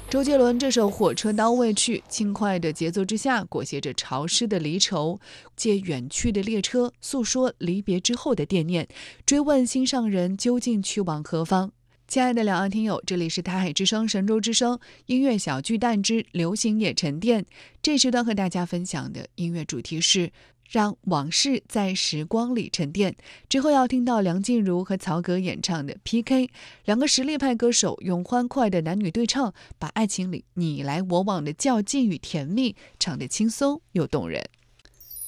周杰伦这首《火车到未去》，轻快的节奏之下，裹挟着潮湿的离愁，借远去的列车诉说离别之后的惦念，追问心上人究竟去往何方。亲爱的两岸听友，这里是台海之声神州之声音乐小巨蛋之流行也沉淀。这时段和大家分享的音乐主题是让往事在时光里沉淀。之后要听到梁静茹和曹格演唱的 PK， 两个实力派歌手用欢快的男女对唱，把爱情里你来我往的较劲与甜蜜唱得轻松又动人。